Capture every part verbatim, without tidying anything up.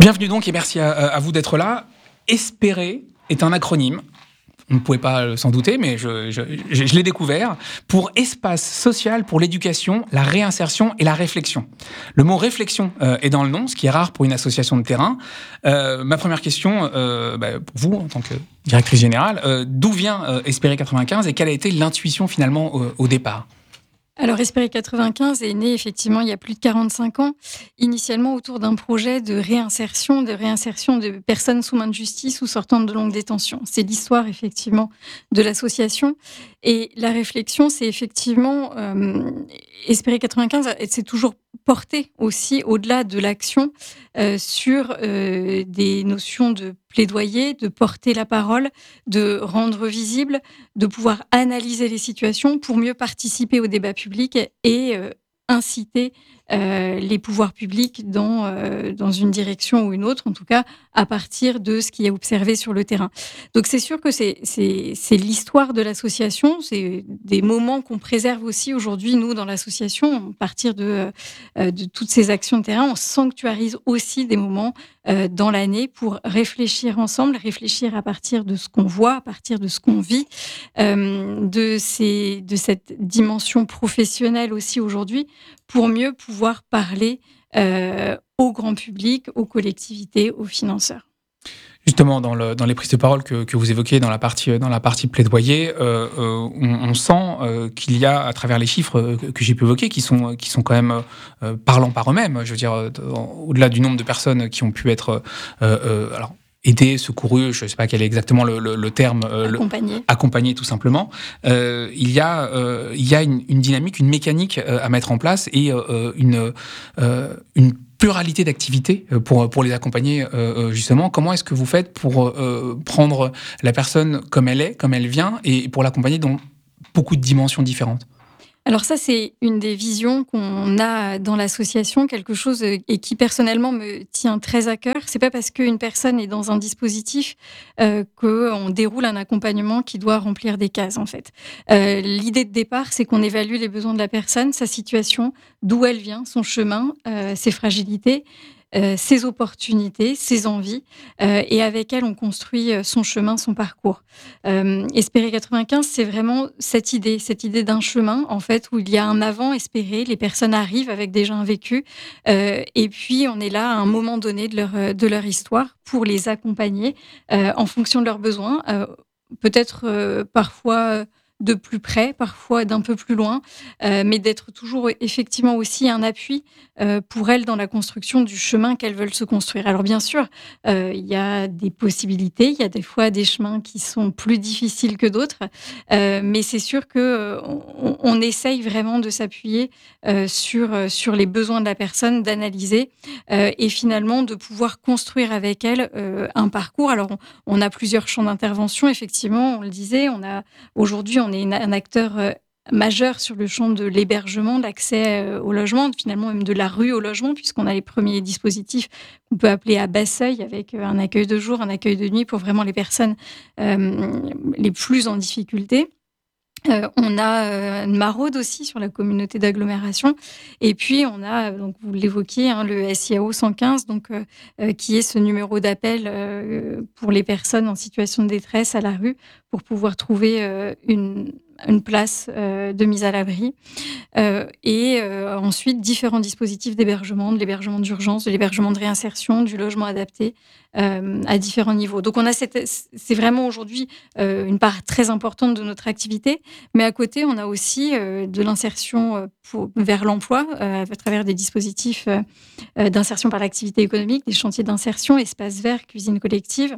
Bienvenue donc et merci à, à vous d'être là. Espérer est un acronyme. On ne pouvait pas s'en douter, mais je, je, je, je l'ai découvert, pour espace social pour l'éducation, la réinsertion et la réflexion. Le mot réflexion euh, est dans le nom, ce qui est rare pour une association de terrain. Euh, ma première question, euh, bah, pour vous, en tant que directrice générale, euh, d'où vient euh, Espérer quatre-vingt-quinze et quelle a été l'intuition finalement au, au départ ? Alors, Espérer quatre-vingt-quinze est né effectivement il y a plus de quarante-cinq ans, initialement autour d'un projet de réinsertion, de réinsertion de personnes sous main de justice ou sortant de longue détention. C'est l'histoire effectivement de l'association. Et la réflexion, c'est effectivement, euh, Espérer quatre-vingt-quinze, c'est toujours porté aussi au-delà de l'action euh, sur euh, des notions de plaidoyer, de porter la parole, de rendre visible, de pouvoir analyser les situations pour mieux participer au débat public et euh, inciter euh, les pouvoirs publics dans, euh, dans une direction ou une autre, en tout cas à partir de ce qui est observé sur le terrain. Donc c'est sûr que c'est, c'est, c'est l'histoire de l'association, c'est des moments qu'on préserve aussi aujourd'hui, nous, dans l'association, à partir de, euh, de toutes ces actions de terrain, on sanctuarise aussi des moments euh, dans l'année pour réfléchir ensemble, réfléchir à partir de ce qu'on voit, à partir de ce qu'on vit, euh, de, ces, de cette dimension professionnelle aussi aujourd'hui, pour mieux pouvoir parler euh, au grand public, aux collectivités, aux financeurs. Justement, dans, le, dans les prises de parole que, que vous évoquez dans la partie, dans la partie plaidoyer, euh, euh, on, on sent euh, qu'il y a, à travers les chiffres que, que j'ai pu évoquer, qui sont, qui sont quand même euh, parlants par eux-mêmes, je veux dire, euh, au-delà du nombre de personnes qui ont pu être... Euh, euh, alors, aider, secouru, je ne sais pas quel est exactement le, le, le terme, euh, accompagner. Le, accompagner tout simplement. Euh, il y a, euh, il y a une, une dynamique, une mécanique euh, à mettre en place et euh, une, euh, une pluralité d'activités pour, pour les accompagner euh, justement. Comment est-ce que vous faites pour euh, prendre la personne comme elle est, comme elle vient, et pour l'accompagner dans beaucoup de dimensions différentes ? Alors ça, c'est une des visions qu'on a dans l'association, quelque chose et qui personnellement me tient très à cœur. C'est pas parce qu'une personne est dans un dispositif euh, qu'on déroule un accompagnement qui doit remplir des cases, en fait. Euh, l'idée de départ, c'est qu'on évalue les besoins de la personne, sa situation, d'où elle vient, son chemin, euh, ses fragilités, Euh, ses opportunités, ses envies, euh, et avec elle, on construit son chemin, son parcours. Euh, Espérer quatre-vingt-quinze, c'est vraiment cette idée, cette idée d'un chemin, en fait, où il y a un avant espéré, les personnes arrivent avec déjà un vécu, euh, et puis on est là à un moment donné de leur, de leur histoire pour les accompagner euh, en fonction de leurs besoins, euh, peut-être euh, parfois de plus près, parfois d'un peu plus loin, euh, mais d'être toujours effectivement aussi un appui euh, pour elles dans la construction du chemin qu'elles veulent se construire. Alors bien sûr, euh, il y a des possibilités, il y a des fois des chemins qui sont plus difficiles que d'autres, euh, mais c'est sûr que euh, on, on essaye vraiment de s'appuyer euh, sur, sur les besoins de la personne, d'analyser euh, et finalement de pouvoir construire avec elle euh, un parcours. Alors on, on a plusieurs champs d'intervention, effectivement, on le disait, on a aujourd'hui on est une, un acteur euh, majeur sur le champ de l'hébergement, de l'accès euh, au logement, finalement même de la rue au logement, puisqu'on a les premiers dispositifs qu'on peut appeler à bas seuil, avec euh, un accueil de jour, un accueil de nuit pour vraiment les personnes euh, les plus en difficulté. Euh, on a euh, une maraude aussi sur la communauté d'agglomération. Et puis, on a, donc vous l'évoquiez, hein, le S I A O cent quinze, donc, euh, euh, qui est ce numéro d'appel euh, pour les personnes en situation de détresse à la rue pour pouvoir trouver euh, une, une place euh, de mise à l'abri. Euh, et euh, ensuite, différents dispositifs d'hébergement, de l'hébergement d'urgence, de l'hébergement de réinsertion, du logement adapté euh, à différents niveaux. Donc, on a cette, c'est vraiment aujourd'hui euh, une part très importante de notre activité. Mais à côté, on a aussi euh, de l'insertion euh, pour, vers l'emploi euh, à travers des dispositifs euh, d'insertion par l'activité économique, des chantiers d'insertion, espaces verts, cuisine collective.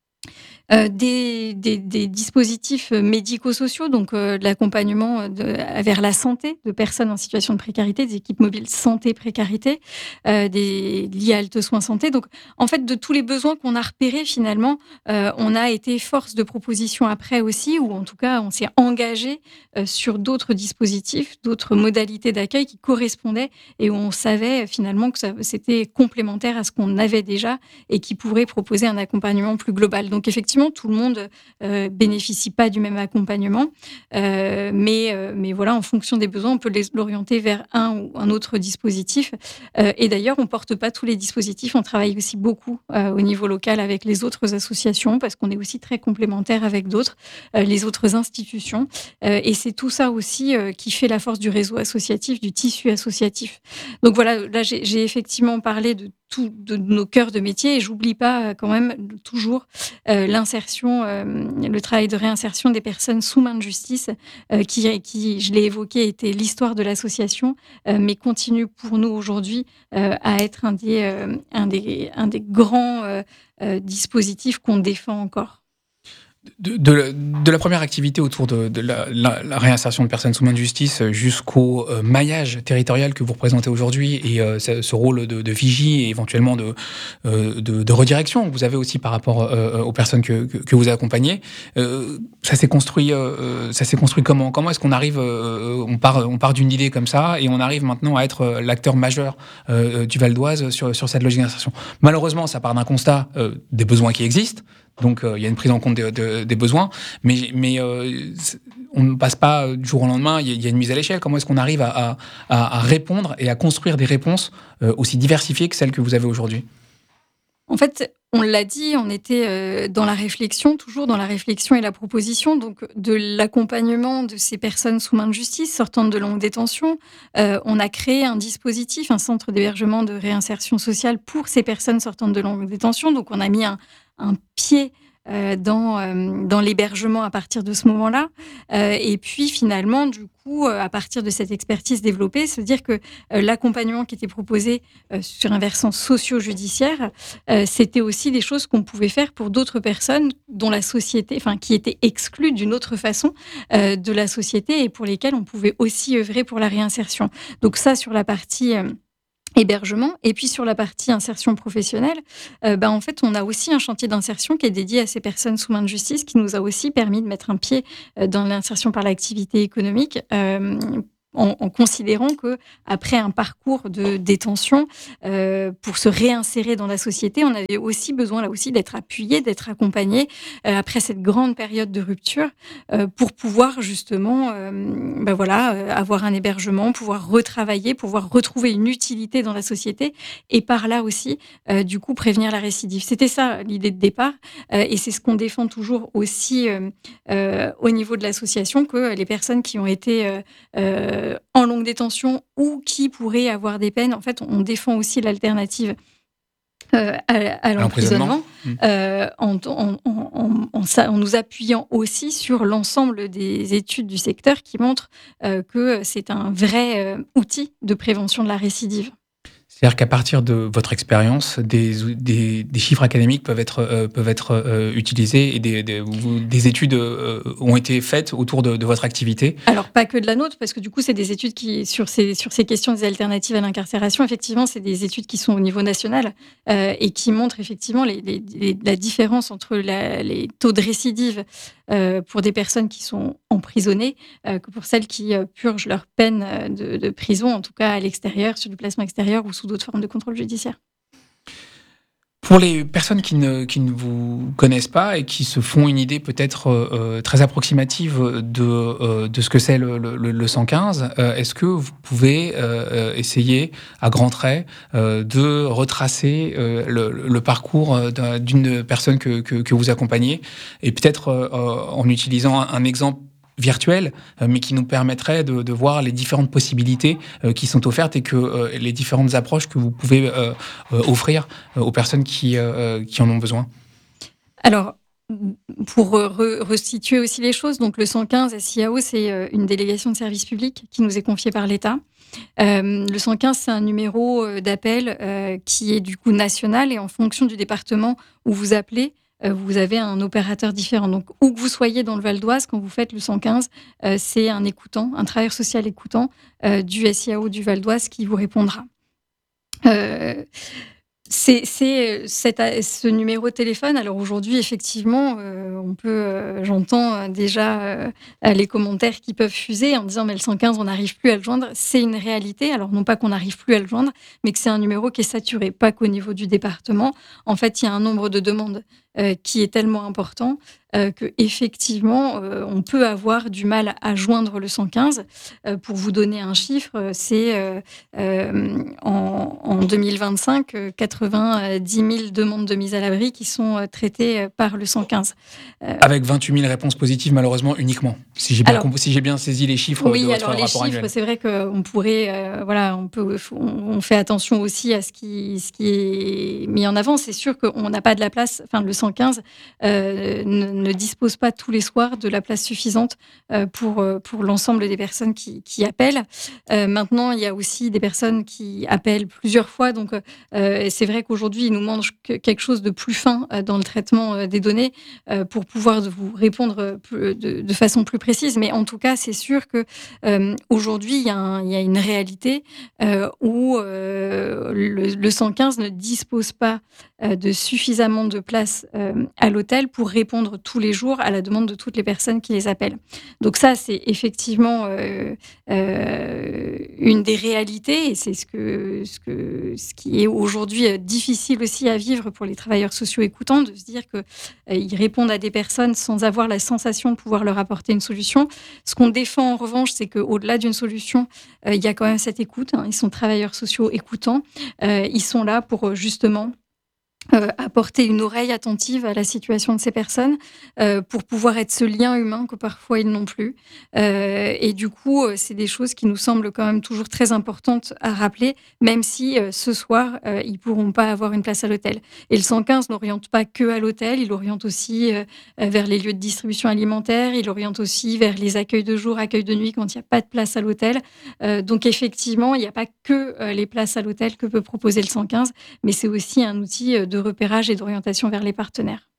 Euh, des, des, des dispositifs médico-sociaux, donc euh, de l'accompagnement de, vers la santé de personnes en situation de précarité, des équipes mobiles santé-précarité, euh, des liés à Altes Soins Santé. Donc, en fait, de tous les besoins qu'on a repérés, finalement, euh, on a été force de proposition après aussi, ou en tout cas, on s'est engagé euh, sur d'autres dispositifs, d'autres modalités d'accueil qui correspondaient et où on savait finalement que ça, c'était complémentaire à ce qu'on avait déjà et qui pourrait proposer un accompagnement plus global. Donc, effectivement, effectivement, tout le monde euh, bénéficie pas du même accompagnement, euh, mais, euh, mais voilà, en fonction des besoins, on peut les, l'orienter vers un ou un autre dispositif. Euh, et d'ailleurs, on porte pas tous les dispositifs, on travaille aussi beaucoup euh, au niveau local avec les autres associations, parce qu'on est aussi très complémentaires avec d'autres, euh, les autres institutions. Euh, et c'est tout ça aussi euh, qui fait la force du réseau associatif, du tissu associatif. Donc voilà, là, j'ai, j'ai effectivement parlé de tout, de nos cœurs de métier, et j'oublie pas euh, quand même toujours euh, l'insertion, euh, le travail de réinsertion des personnes sous main de justice, euh, qui, qui, je l'ai évoqué, était l'histoire de l'association, euh, mais continue pour nous aujourd'hui euh, à être un des, euh, un des, un des grands euh, euh, dispositifs qu'on défend encore. De, de, de la première activité autour de, de la, la, la réinsertion de personnes sous main de justice jusqu'au euh, maillage territorial que vous représentez aujourd'hui et euh, ce, ce rôle de, de vigie et éventuellement de, euh, de, de redirection que vous avez aussi par rapport euh, aux personnes que, que, que vous accompagnez, euh, ça s'est construit, euh, ça s'est construit comment ? Comment est-ce qu'on arrive, euh, on part, on part d'une idée comme ça et on arrive maintenant à être l'acteur majeur euh, du Val d'Oise sur, sur cette logique d'insertion ? Malheureusement, ça part d'un constat euh, des besoins qui existent. Donc, il euh, y a une prise en compte de, de, des besoins, mais, mais euh, on ne passe pas du jour au lendemain, il y, y a une mise à l'échelle. Comment est-ce qu'on arrive à, à, à répondre et à construire des réponses euh, aussi diversifiées que celles que vous avez aujourd'hui ? En fait, on l'a dit, on était euh, dans la réflexion, toujours dans la réflexion et la proposition, donc de l'accompagnement de ces personnes sous main de justice sortant de longue détention. Euh, on a créé un dispositif, un centre d'hébergement de réinsertion sociale pour ces personnes sortant de longue détention. Donc, on a mis un, un pied euh, dans, euh, dans l'hébergement à partir de ce moment-là. Euh, et puis, finalement, du coup, euh, à partir de cette expertise développée, se dire que euh, l'accompagnement qui était proposé euh, sur un versant socio-judiciaire, euh, c'était aussi des choses qu'on pouvait faire pour d'autres personnes dont la société, enfin, qui étaient exclues d'une autre façon euh, de la société et pour lesquelles on pouvait aussi œuvrer pour la réinsertion. Donc ça, sur la partie euh, hébergement. Et puis sur la partie insertion professionnelle, euh, bah, en fait, on a aussi un chantier d'insertion qui est dédié à ces personnes sous main de justice, qui nous a aussi permis de mettre un pied euh, dans l'insertion par l'activité économique, euh, en, en considérant que après un parcours de détention, euh, pour se réinsérer dans la société, on avait aussi besoin là aussi d'être appuyé, d'être accompagné euh, après cette grande période de rupture, euh, pour pouvoir justement, euh, ben voilà, euh, avoir un hébergement, pouvoir retravailler, pouvoir retrouver une utilité dans la société et par là aussi, euh, du coup, prévenir la récidive. C'était ça l'idée de départ, euh, et c'est ce qu'on défend toujours aussi euh, euh, au niveau de l'association, que les personnes qui ont été euh, euh, en longue détention ou qui pourraient avoir des peines, en fait, on défend aussi l'alternative euh, à, à l'emprisonnement, euh, en, en, en, en, en nous appuyant aussi sur l'ensemble des études du secteur qui montrent euh, que c'est un vrai euh, outil de prévention de la récidive. C'est-à-dire qu'à partir de votre expérience, des, des, des chiffres académiques peuvent être, euh, peuvent être euh, utilisés et des, des, des études euh, ont été faites autour de, de votre activité. Alors, pas que de la nôtre, parce que du coup, c'est des études qui, sur ces, sur ces questions des alternatives à l'incarcération, effectivement, c'est des études qui sont au niveau national euh, et qui montrent effectivement les, les, les, la différence entre la, les taux de récidive euh, pour des personnes qui sont emprisonnées euh, que pour celles qui euh, purgent leur peine de, de prison, en tout cas à l'extérieur, sur du placement extérieur ou sous d'autres formes de contrôle judiciaire. Pour les personnes qui ne, qui ne vous connaissent pas et qui se font une idée peut-être euh, très approximative de, euh, de ce que c'est le, le, le cent quinze, euh, est-ce que vous pouvez euh, essayer, à grands traits, euh, de retracer euh, le, le parcours d'une personne que, que, que vous accompagnez et peut-être euh, en utilisant un, un exemple virtuel, euh, mais qui nous permettrait de, de voir les différentes possibilités euh, qui sont offertes et que euh, les différentes approches que vous pouvez euh, euh, offrir euh, aux personnes qui, euh, qui en ont besoin. Alors, pour re- restituer aussi les choses, donc le cent quinze S I A O, c'est une délégation de service public qui nous est confiée par l'État. Euh, le cent quinze, c'est un numéro d'appel euh, qui est du coup national et en fonction du département où vous appelez, vous avez un opérateur différent. Donc, où que vous soyez dans le Val d'Oise, quand vous faites le cent quinze, euh, c'est un écoutant, un travailleur social écoutant euh, du S I A O du Val d'Oise qui vous répondra. Euh, c'est, c'est cette, ce numéro de téléphone. Alors aujourd'hui, effectivement, euh, on peut, euh, j'entends déjà euh, les commentaires qui peuvent fuser en disant mais le cent quinze, on n'arrive plus à le joindre. C'est une réalité. Alors non pas qu'on n'arrive plus à le joindre, mais que c'est un numéro qui est saturé, pas qu'au niveau du département. En fait, il y a un nombre de demandes euh, qui est tellement important euh, que effectivement, euh, on peut avoir du mal à joindre le cent quinze. Euh, pour vous donner un chiffre, c'est euh, euh, en, en deux mille vingt-cinq, euh, quatre-vingt-dix mille demandes de mise à l'abri qui sont euh, traitées euh, par le cent quinze. Euh, Avec vingt-huit mille réponses positives, malheureusement, uniquement. Si j'ai bien, alors, comp- si j'ai bien saisi les chiffres oui, de votre alors rapport les chiffres, annuel. C'est vrai qu'on pourrait, euh, voilà, on peut, on, on fait attention aussi à ce qui, ce qui est mis en avant. C'est sûr qu'on n'a pas de la place. Enfin, le cent quinze euh, ne, ne dispose pas tous les soirs de la place suffisante euh, pour pour l'ensemble des personnes qui, qui appellent. Euh, maintenant, il y a aussi des personnes qui appellent plusieurs fois. Donc, euh, c'est vrai qu'aujourd'hui, ils nous demandent quelque chose de plus fin euh, dans le traitement euh, des données euh, pour pouvoir vous répondre plus, de, de façon plus précise. Mais en tout cas, c'est sûr que Euh, aujourd'hui, il y, y a une réalité euh, où euh, le, le cent quinze ne dispose pas euh, de suffisamment de places euh, à l'hôtel pour répondre tous les jours à la demande de toutes les personnes qui les appellent. Donc ça, c'est effectivement euh, euh, une des réalités et c'est ce, que, ce, que, ce qui est aujourd'hui difficile aussi à vivre pour les travailleurs sociaux écoutants, de se dire qu'ils euh, répondent à des personnes sans avoir la sensation de pouvoir leur apporter une solution. Ce qu'on défend en revanche, c'est qu'au-delà d'une solution, euh, il y a quand même cette écoute. Hein. Ils sont travailleurs sociaux écoutants. Euh, ils sont là pour justement Euh, apporter une oreille attentive à la situation de ces personnes euh, pour pouvoir être ce lien humain que parfois ils n'ont plus. Euh, et du coup, euh, c'est des choses qui nous semblent quand même toujours très importantes à rappeler, même si euh, ce soir, euh, ils ne pourront pas avoir une place à l'hôtel. Et le cent quinze n'oriente pas que à l'hôtel, il oriente aussi euh, vers les lieux de distribution alimentaire, il oriente aussi vers les accueils de jour, accueils de nuit quand il n'y a pas de place à l'hôtel. Euh, donc effectivement, il n'y a pas que euh, les places à l'hôtel que peut proposer le cent quinze, mais c'est aussi un outil euh, de de repérage et d'orientation vers les partenaires.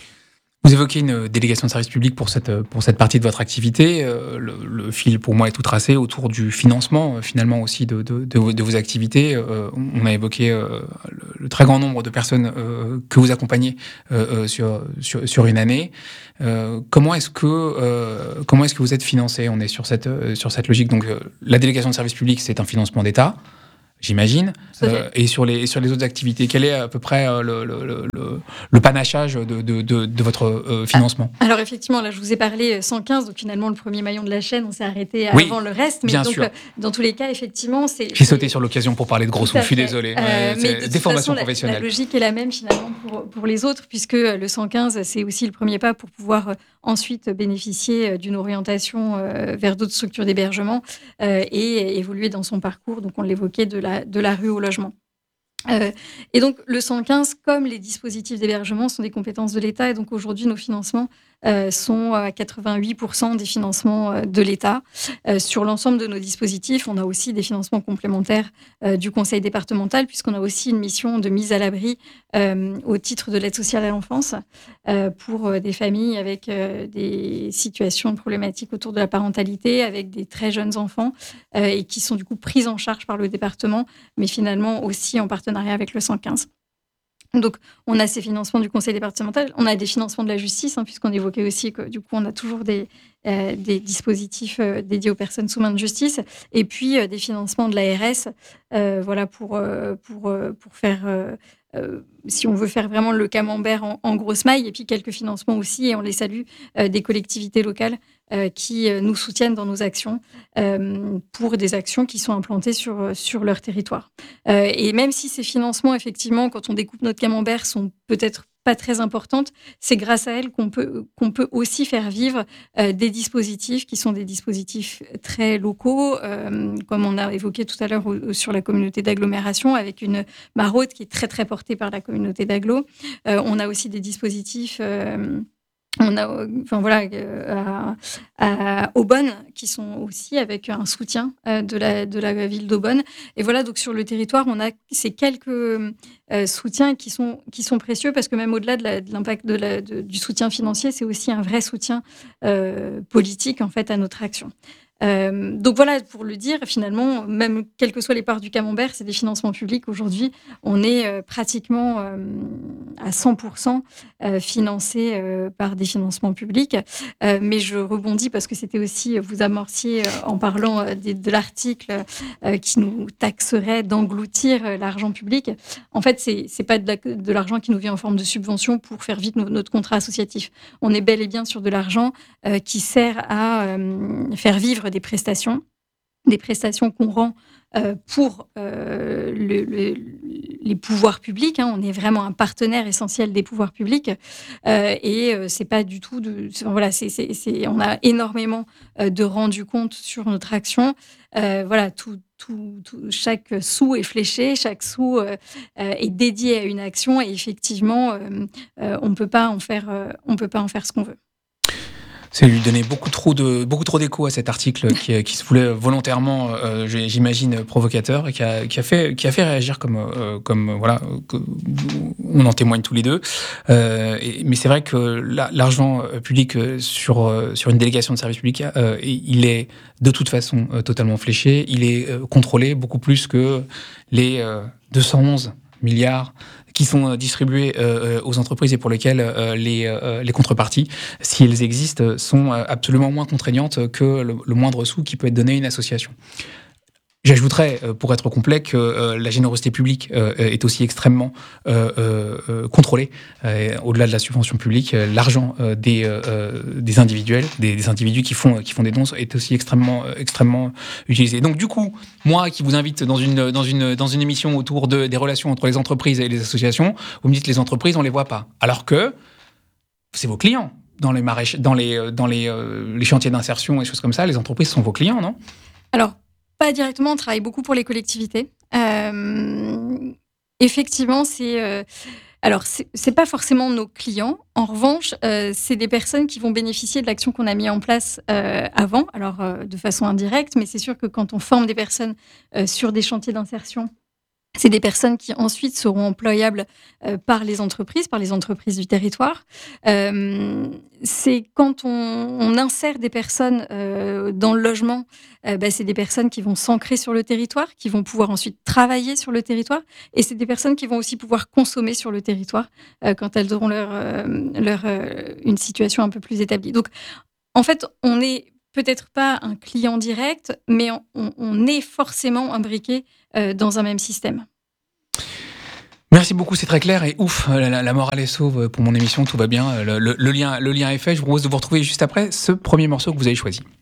Vous évoquez une délégation de service public pour cette, pour cette partie de votre activité. Euh, le, le fil, pour moi, est tout tracé autour du financement, euh, finalement, aussi de, de, de, vos, de vos activités. Euh, on a évoqué euh, le, le très grand nombre de personnes euh, que vous accompagnez euh, sur, sur, sur une année. Euh, comment est-ce que, euh, comment est-ce que vous êtes financé ? On est sur cette, euh, sur cette logique. Donc, euh, la délégation de service public, c'est un financement d'État, j'imagine. Euh, et sur les, sur les autres activités, quel est à peu près euh, le, le, le, le panachage de, de, de, de votre euh, financement ? Alors effectivement, là je vous ai parlé cent quinze, donc finalement le premier maillon de la chaîne, on s'est arrêté oui, avant le reste. Mais bien donc, sûr. Dans tous les cas, effectivement, c'est... J'ai sauté sur l'occasion pour parler de gros sous, je suis désolé. Euh, mais de des formations façon, professionnelles. La, la logique est la même finalement pour, pour les autres, puisque le cent quinze, c'est aussi le premier pas pour pouvoir euh, ensuite bénéficier d'une orientation euh, vers d'autres structures d'hébergement euh, et évoluer dans son parcours, donc on l'évoquait, de la, de la rue au logement. Euh, et donc le cent quinze, comme les dispositifs d'hébergement, sont des compétences de l'État, et donc aujourd'hui nos financements euh, sont à quatre-vingt-huit pour cent des financements euh, de l'État. Euh, sur l'ensemble de nos dispositifs, on a aussi des financements complémentaires euh, du conseil départemental, puisqu'on a aussi une mission de mise à l'abri euh, au titre de l'aide sociale à l'enfance euh, pour euh, des familles avec euh, des situations problématiques autour de la parentalité, avec des très jeunes enfants euh, et qui sont du coup prises en charge par le département, mais finalement aussi en partenariat avec le cent quinze. Donc, on a ces financements du conseil départemental, on a des financements de la justice, hein, puisqu'on évoquait aussi que du coup, on a toujours des, euh, des dispositifs euh, dédiés aux personnes sous main de justice, et puis euh, des financements de l'A R S, euh, voilà, pour, euh, pour, euh, pour faire... Euh, Euh, si on veut faire vraiment le camembert en, en grosse maille, et puis quelques financements aussi, et on les salue, euh, des collectivités locales euh, qui euh, nous soutiennent dans nos actions euh, pour des actions qui sont implantées sur, sur leur territoire. Euh, et même si ces financements, effectivement, quand on découpe notre camembert, sont peut-être pas très importantes, c'est grâce à elles qu'on peut, qu'on peut aussi faire vivre euh, des dispositifs qui sont des dispositifs très locaux, euh, comme on a évoqué tout à l'heure au, sur la communauté d'agglomération, avec une maraude qui est très très portée par la communauté d'agglo. Euh, on a aussi des dispositifs... Euh, On a, enfin voilà, à, à Aubonne, qui sont aussi avec un soutien de la, de la ville d'Aubonne. Et voilà, donc sur le territoire, on a ces quelques euh, soutiens qui sont, qui sont précieux, parce que même au-delà de, la, de l'impact de la, de, du soutien financier, c'est aussi un vrai soutien euh, politique, en fait, à notre action. Euh, donc voilà, pour le dire, finalement, même quelles que soient les parts du camembert, c'est des financements publics. Aujourd'hui, on est euh, pratiquement euh, à cent pour cent euh, financé euh, par des financements publics. Euh, mais je rebondis parce que c'était aussi, vous amorciez euh, en parlant euh, de, de l'article euh, qui nous taxerait d'engloutir euh, l'argent public. En fait, c'est, c'est pas de, la, de l'argent qui nous vient en forme de subvention pour faire vite no, notre contrat associatif. On est bel et bien sur de l'argent euh, qui sert à euh, faire vivre des prestations, des prestations qu'on rend euh, pour euh, le, le, les pouvoirs publics. Hein. On est vraiment un partenaire essentiel des pouvoirs publics euh, et euh, c'est pas du tout de. C'est, voilà, c'est, c'est, c'est, on a énormément euh, de rendu compte sur notre action. Euh, voilà, tout, tout, tout, chaque sou est fléché, chaque sou euh, euh, est dédié à une action et effectivement, euh, euh, on peut pas en faire, euh, on peut pas en faire ce qu'on veut. C'est lui donner beaucoup trop de beaucoup trop d'écho à cet article qui, qui se voulait volontairement, euh, j'imagine, provocateur et qui a, qui a fait qui a fait réagir comme euh, comme voilà, que, on en témoigne tous les deux. Euh, et, mais c'est vrai que la, l'argent public sur sur une délégation de service public, euh, il est de toute façon euh, totalement fléché. Il est euh, contrôlé beaucoup plus que les euh, deux cent onze milliards qui sont distribués euh, aux entreprises et pour lesquelles euh, les, euh, les contreparties, si elles existent, sont absolument moins contraignantes que le, le moindre sou qui peut être donné à une association. J'ajouterais, pour être complet, que euh, la générosité publique euh, est aussi extrêmement euh, euh, contrôlée. Euh, au-delà de la subvention publique, euh, l'argent euh, des, euh, des individuels, des, des individus qui font, qui font des dons est aussi extrêmement, euh, extrêmement utilisé. Donc du coup, moi qui vous invite dans une, dans une, dans une émission autour de, des relations entre les entreprises et les associations, vous me dites les entreprises, on ne les voit pas. Alors que c'est vos clients. Dans les, maraîch- dans les, dans les, euh, les chantiers d'insertion et choses comme ça, les entreprises sont vos clients, non ? Alors, pas directement, on travaille beaucoup pour les collectivités. Euh, effectivement, c'est... Euh, alors, c'est, c'est pas forcément nos clients. En revanche, euh, c'est des personnes qui vont bénéficier de l'action qu'on a mis en place euh, avant, alors euh, de façon indirecte, mais c'est sûr que quand on forme des personnes euh, sur des chantiers d'insertion, c'est des personnes qui ensuite seront employables euh, par les entreprises, par les entreprises du territoire. Euh, c'est quand on, on insère des personnes euh, dans le logement, euh, bah, c'est des personnes qui vont s'ancrer sur le territoire, qui vont pouvoir ensuite travailler sur le territoire, et c'est des personnes qui vont aussi pouvoir consommer sur le territoire euh, quand elles auront leur, euh, leur, euh, une situation un peu plus établie. Donc, en fait, on n'est peut-être pas un client direct, mais on, on est forcément imbriqué euh, dans un même système. Merci beaucoup, c'est très clair et ouf, la, la, la morale est sauve pour mon émission, tout va bien, le, le, le, lien, le lien est fait. Je vous propose de vous retrouver juste après ce premier morceau que vous avez choisi.